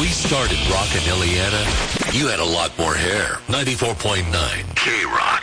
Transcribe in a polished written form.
started rockin' Illiana, you had a lot more hair. 94.9 K-Rock.